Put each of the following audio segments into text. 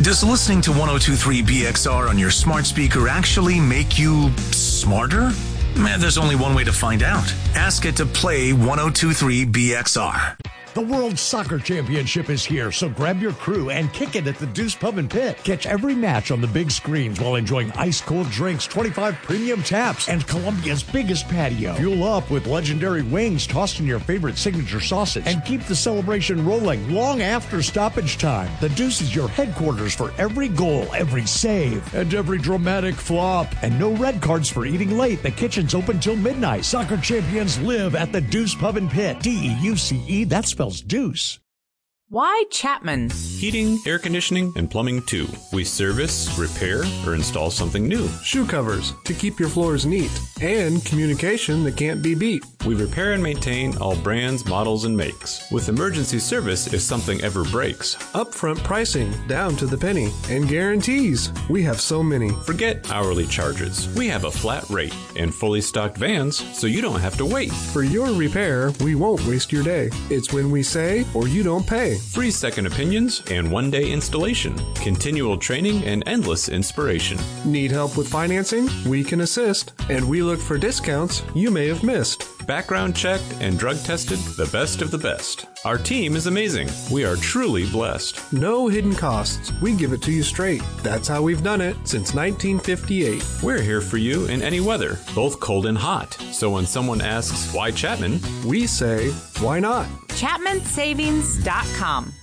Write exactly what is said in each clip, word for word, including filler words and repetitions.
Does listening to one oh two point three B X R on your smart speaker actually make you smarter? Man, there's only one way to find out. Ask it to play one oh two point three B X R. The World Soccer Championship is here, so grab your crew and kick it at the Deuce Pub and Pit. Catch every match on the big screens while enjoying ice-cold drinks, twenty-five premium taps, and Columbia's biggest patio. Fuel up with legendary wings tossed in your favorite signature sauces, and keep the celebration rolling long after stoppage time. The Deuce is your headquarters for every goal, every save, and every dramatic flop. And no red cards for eating late. The kitchen's open till midnight. Soccer champions live at the Deuce Pub and Pit. D E U C E, that's spells deuce. Why Chapman? Heating, air conditioning, and plumbing too. We service, repair, or install something new. Shoe covers to keep your floors neat. And communication that can't be beat. We repair and maintain all brands, models, and makes. With emergency service if something ever breaks. Upfront pricing down to the penny. And guarantees. We have so many. Forget hourly charges. We have a flat rate and fully stocked vans so you don't have to wait. For your repair, we won't waste your day. It's when we say or you don't pay. Free second opinions and one-day installation. Continual training and endless inspiration. Need help with financing? We can assist. And we look for discounts you may have missed. Background checked and drug tested, the best of the best. Our team is amazing. We are truly blessed. No hidden costs. We give it to you straight. That's how we've done it since nineteen fifty-eight. We're here for you in any weather, both cold and hot. So when someone asks, why Chapman? We say, why not? Chapman Savings dot com.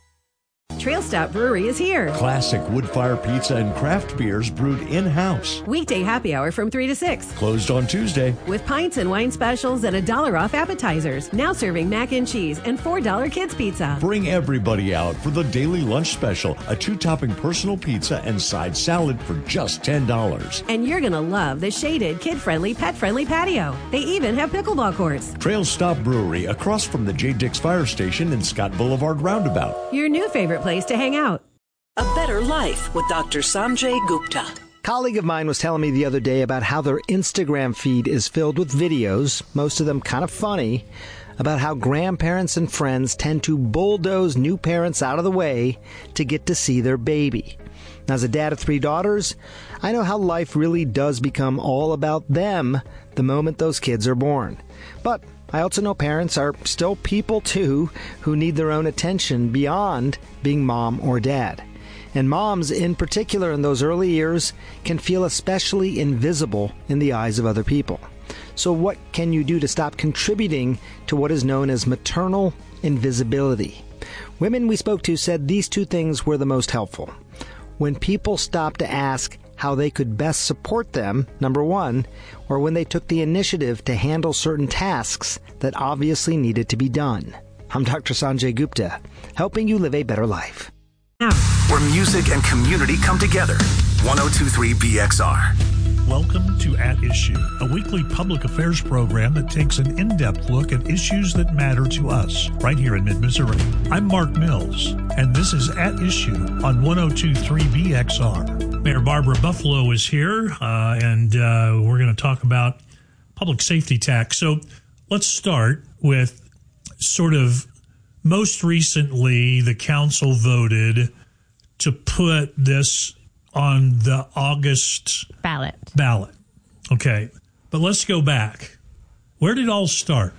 Trail Stop Brewery is here. Classic wood-fire pizza and craft beers brewed in-house. Weekday happy hour from three to six. Closed on Tuesday. With pints and wine specials and a dollar off appetizers. Now serving mac and cheese and four dollar kids pizza. Bring everybody out for the daily lunch special, a two-topping personal pizza and side salad for just ten dollars. And you're going to love the shaded, kid-friendly, pet-friendly patio. They even have pickleball courts. Trail Stop Brewery, across from the J. Dix Fire Station and Scott Boulevard Roundabout. Your new favorite place to hang out. A Better Life with Doctor Sanjay Gupta. A colleague of mine was telling me the other day about how their Instagram feed is filled with videos, most of them kind of funny, about how grandparents and friends tend to bulldoze new parents out of the way to get to see their baby. Now, as a dad of three daughters, I know how life really does become all about them the moment those kids are born. But I also know parents are still people, too, who need their own attention beyond being mom or dad. And moms, in particular in those early years, can feel especially invisible in the eyes of other people. So what can you do to stop contributing to what is known as maternal invisibility? Women we spoke to said these two things were the most helpful. When people stopped to ask how they could best support them, number one, or when they took the initiative to handle certain tasks that obviously needed to be done. I'm Doctor Sanjay Gupta, helping you live a better life. Where music and community come together. one oh two point three B X R. Welcome to At Issue, a weekly public affairs program that takes an in-depth look at issues that matter to us right here in mid-Missouri. I'm Mark Mills, and this is At Issue on one oh two point three B X R. Mayor Barbara Buffalo is here, uh, and uh, we're going to talk about public safety tax. So let's start with sort of most recently the council voted to put this on the August ballot. Ballot. Okay. But let's go back. Where did it all start?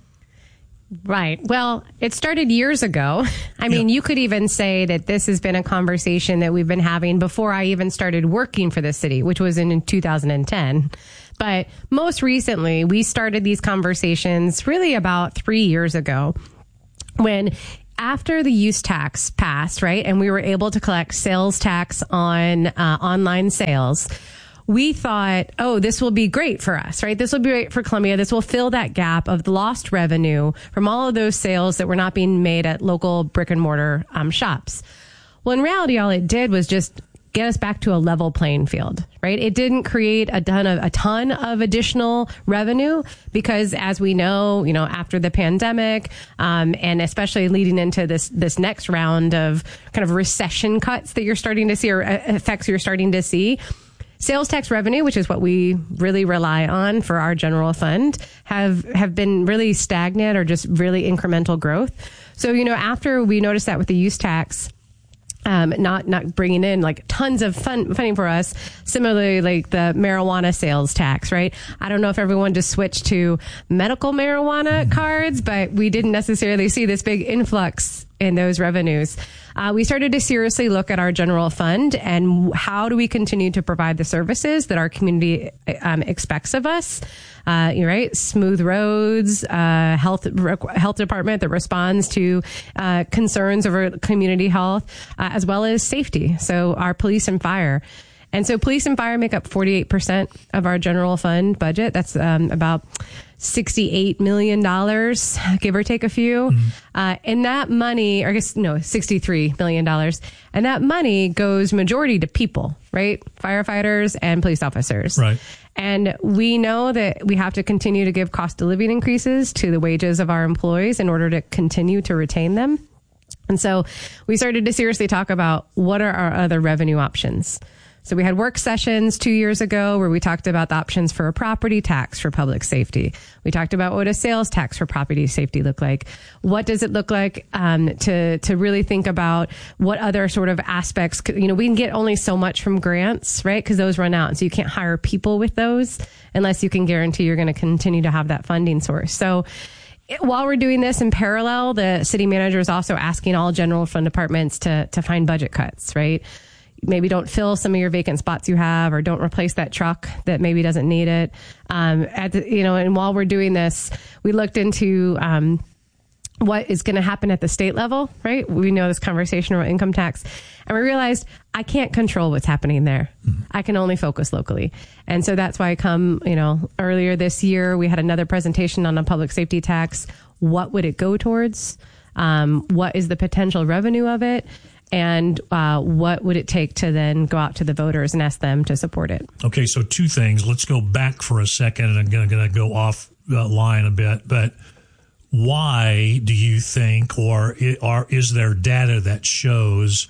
Right. Well, it started years ago. I mean, yeah. You could even say that this has been a conversation that we've been having before I even started working for the city, which was in two thousand ten. But most recently, we started these conversations really about three years ago when after the use tax passed, right, and we were able to collect sales tax on uh, online sales, we thought, oh, this will be great for us, right? This will be great for Columbia. This will fill that gap of the lost revenue from all of those sales that were not being made at local brick and mortar um, shops. Well, in reality, all it did was just get us back to a level playing field, right? It didn't create a ton of a ton of additional revenue because, as we know, you know, after the pandemic, um, and especially leading into this this next round of kind of recession cuts that you're starting to see or effects you're starting to see, sales tax revenue, which is what we really rely on for our general fund, have have been really stagnant or just really incremental growth. So, you know, after we noticed that with the use tax, Um, not not bringing in like tons of fun, funding for us. Similarly, like the marijuana sales tax, right? I don't know if everyone just switched to medical marijuana cards, but we didn't necessarily see this big influx in those revenues. Uh, we started to seriously look at our general fund and how do we continue to provide the services that our community um, expects of us. Uh, you're right. Smooth roads, uh, health, health department that responds to, uh, concerns over community health, uh, as well as safety. So our police and fire. And so police and fire make up forty-eight percent of our general fund budget. That's, um, about sixty-eight million dollars, give or take a few. Mm-hmm. Uh, and that money, or I guess, no, sixty-three million dollars. And that money goes majority to people, right? Firefighters and police officers. Right. And we know that we have to continue to give cost of living increases to the wages of our employees in order to continue to retain them. And so we started to seriously talk about what are our other revenue options. So we had work sessions two years ago where we talked about the options for a property tax for public safety. We talked about what a sales tax for property safety look like. What does it look like um, to to really think about what other sort of aspects? You know, we can get only so much from grants, right? Because those run out, and so you can't hire people with those unless you can guarantee you're going to continue to have that funding source. So while we're doing this in parallel, the city manager is also asking all general fund departments to to find budget cuts, right? Maybe don't fill some of your vacant spots you have, or don't replace that truck that maybe doesn't need it. Um, at the, you know, and while we're doing this, we looked into um, what is going to happen at the state level, right? We know this conversation around income tax, and we realized I can't control what's happening there. Mm-hmm. I can only focus locally. And so that's why I come, you know, earlier this year, we had another presentation on a public safety tax. What would it go towards? Um, what is the potential revenue of it? And uh, what would it take to then go out to the voters and ask them to support it? Okay, so two things. Let's go back for a second, and I'm going to go off uh, line a bit. But why do you think, or, or is there data that shows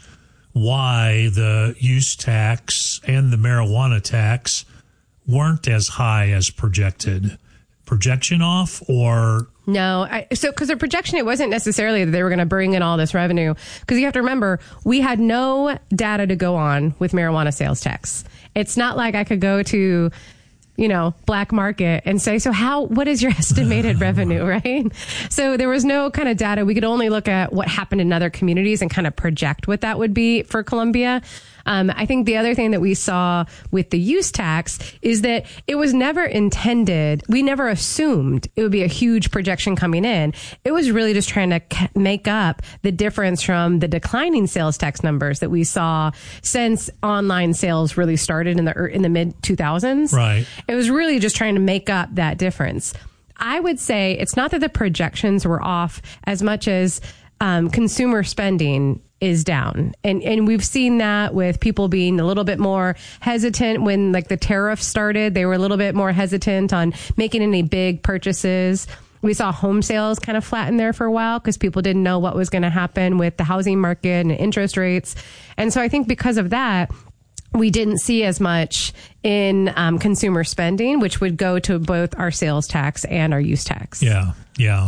why the use tax and the marijuana tax weren't as high as projected? Projection off, or... No, I, so because the projection, it wasn't necessarily that they were going to bring in all this revenue. Because you have to remember, we had no data to go on with marijuana sales tax. It's not like I could go to, you know, black market and say, so how, what is your estimated revenue, right? So there was no kind of data. We could only look at what happened in other communities and kind of project what that would be for Columbia. Um, I think the other thing that we saw with the use tax is that it was never intended. We never assumed it would be a huge projection coming in. It was really just trying to make up the difference from the declining sales tax numbers that we saw since online sales really started in the in the mid two thousands. Right. It was really just trying to make up that difference. I would say it's not that the projections were off as much as um, consumer spending is down. And and we've seen that with people being a little bit more hesitant when like the tariff started. They were a little bit more hesitant on making any big purchases. We saw home sales kind of flatten there for a while because people didn't know what was going to happen with the housing market and interest rates. And so I think because of that, we didn't see as much in um, consumer spending, which would go to both our sales tax and our use tax. Yeah, yeah.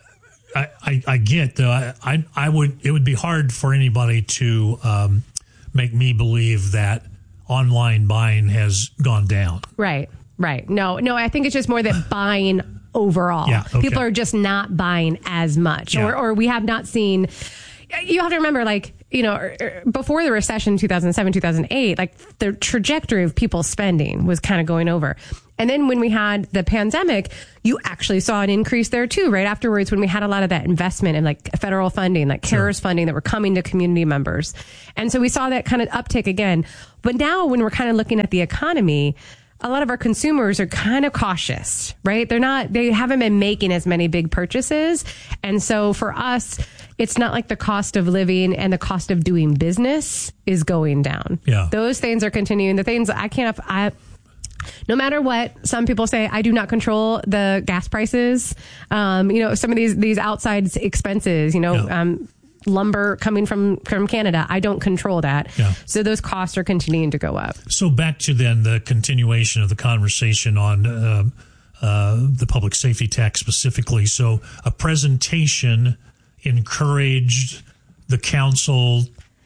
I, I, I get though. I, I I would it would be hard for anybody to um, make me believe that online buying has gone down. Right, right. No, no. I think it's just more that buying overall, yeah, okay. people are just not buying as much, yeah. or or we have not seen. You have to remember, like, you know, before the recession, two thousand seven, two thousand eight, like the trajectory of people's spending was kind of going over. And then when we had the pandemic, you actually saw an increase there too, right afterwards, when we had a lot of that investment in like federal funding, like CARES sure. funding that were coming to community members. And so we saw that kind of uptick again. But now when we're kind of looking at the economy, a lot of our consumers are kind of cautious, right? They're not, they haven't been making as many big purchases. And so for us, it's not like the cost of living and the cost of doing business is going down. Yeah. Those things are continuing. The things I can't, I, no matter what, some people say, I do not control the gas prices. Um, you know, some of these, these outside expenses, you know, yeah. um, lumber coming from, from Canada. I don't control that. Yeah. So those costs are continuing to go up. So back to then the continuation of the conversation on uh, uh, the public safety tax specifically. So a presentation encouraged the council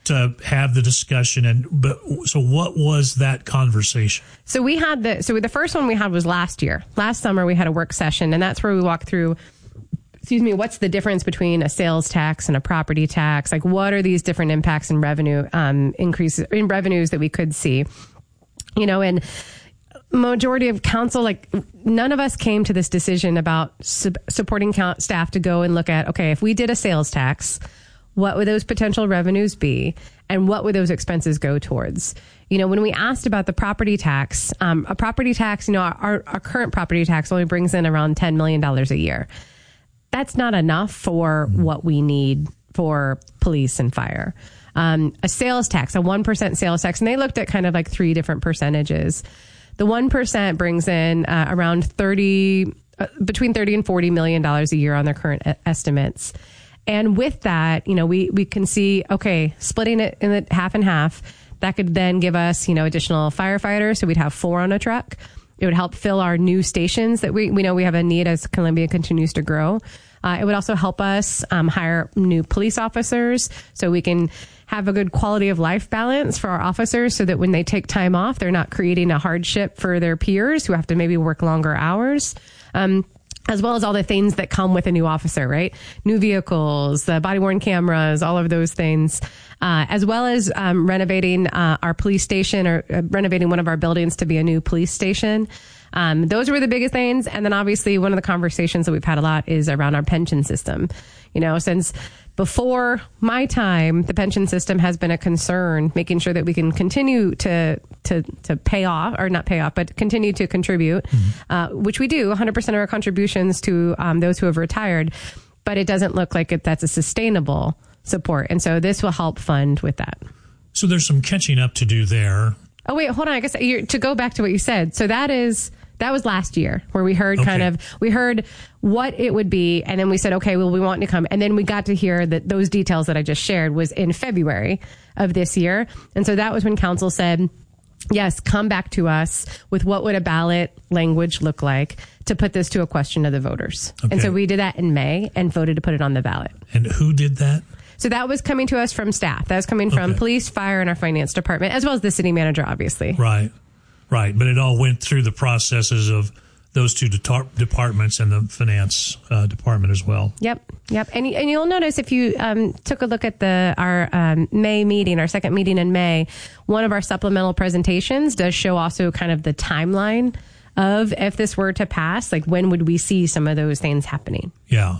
to have the discussion. And but so what was that conversation? So we had the so the first one we had was last year. Last summer we had a work session, and that's where we walked through, excuse me, what's the difference between a sales tax and a property tax? Like, what are these different impacts in revenue um, increases in revenues that we could see? You know, and majority of council, like none of us came to this decision about su- supporting count staff to go and look at, okay, if we did a sales tax, what would those potential revenues be? And what would those expenses go towards? You know, when we asked about the property tax, um, a property tax, you know, our, our current property tax only brings in around ten million dollars a year. That's not enough for what we need for police and fire. Um, a sales tax, a one percent sales tax, and they looked at kind of like three different percentages. The one percent brings in uh, around thirty, uh, between thirty and forty million dollars a year on their current e- estimates. And with that, you know, we, we can see, okay, splitting it in the half and half, that could then give us, you know, additional firefighters. So we'd have four on a truck. It would help fill our new stations that we, we know we have a need as Columbia continues to grow. Uh, it would also help us um, hire new police officers so we can have a good quality of life balance for our officers so that when they take time off, they're not creating a hardship for their peers who have to maybe work longer hours. Um, as well as all the things that come with a new officer, right? New vehicles, the body-worn cameras, all of those things, uh, as well as um, renovating uh, our police station or uh, renovating one of our buildings to be a new police station. Um, those were the biggest things. And then obviously one of the conversations that we've had a lot is around our pension system. You know, since before my time, the pension system has been a concern, making sure that we can continue to to to pay off, or not pay off, but continue to contribute, mm-hmm. uh, which we do, one hundred percent of our contributions to um, those who have retired. But it doesn't look like it, that's a sustainable support. And so this will help fund with that. So there's some catching up to do there. Oh, wait, hold on. I guess you're, to go back to what you said. So that is... That was last year where we heard okay. kind of, we heard what it would be. And then we said, okay, well, we want to come. And then we got to hear that those details that I just shared was in February of this year. And so that was when council said, yes, come back to us with what would a ballot language look like to put this to a question of the voters. Okay. And so we did that in May and voted to put it on the ballot. And who did that? So that was coming to us from staff. That was coming from okay. police, fire, and our finance department, as well as the city manager, obviously. Right. Right, but it all went through the processes of those two de- departments and the finance uh, department as well. Yep, yep. And, and you'll notice if you um, took a look at the our um, May meeting, our second meeting in May, one of our supplemental presentations does show also kind of the timeline of if this were to pass, like when would we see some of those things happening? Yeah.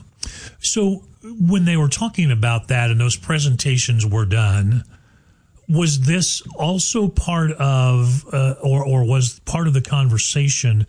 So when they were talking about that and those presentations were done, was this also part of, uh, or or was part of the conversation?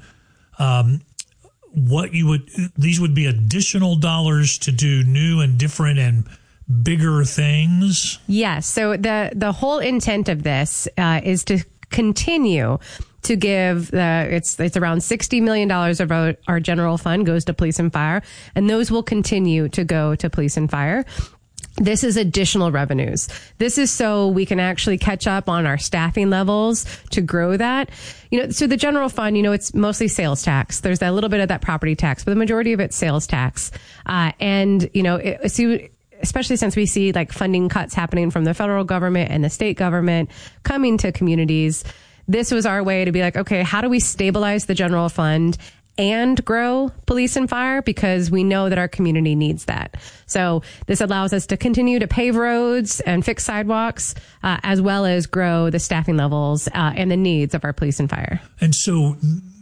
Um, what you would these would be additional dollars to do new and different and bigger things? Yes. So the the whole intent of this uh, is to continue to give the it's it's around sixty million dollars of our, our general fund goes to police and fire, and those will continue to go to police and fire. This is additional revenues. This is so we can actually catch up on our staffing levels to grow that. You know, so the general fund, you know, it's mostly sales tax. There's a little bit of that property tax, but the majority of it's sales tax. Uh, and, you know, it, so especially since we see like funding cuts happening from the federal government and the state government coming to communities, this was our way to be like, okay, how do we stabilize the general fund and grow police and fire, because we know that our community needs that. So this allows us to continue to pave roads and fix sidewalks, uh, as well as grow the staffing levels uh, and the needs of our police and fire. And so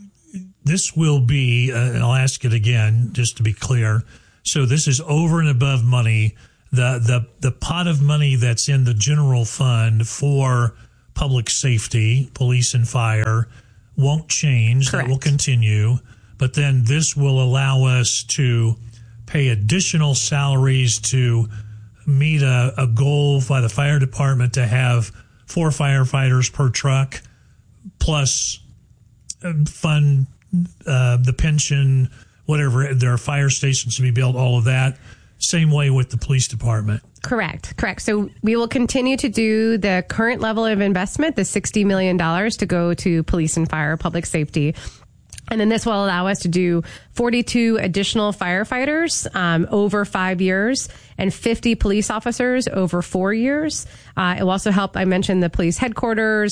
this will be, uh, and I'll ask it again, just to be clear. So this is over and above money, the, the, the pot of money that's in the general fund for public safety, police and fire won't change. Correct. That will continue. But then this will allow us to pay additional salaries to meet a, a goal by the fire department to have four firefighters per truck, plus fund uh, the pension, whatever, there are fire stations to be built, all of that. Same way with the police department. Correct, correct. So we will continue to do the current level of investment, the sixty million dollars to go to police and fire, public safety. And then this will allow us to do forty-two additional firefighters um, over five years and fifty police officers over four years. Uh, it will also help, I mentioned the police headquarters,